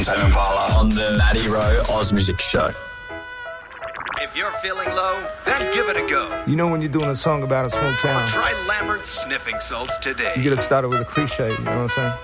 Tame Impala on the Matty Rowe Oz Music Show. If you're feeling low, then give it a go. You know when you're doing a song about a small town, Try Lambert's Sniffing Salts today. you gotta start it with a cliche, you know what I'm saying?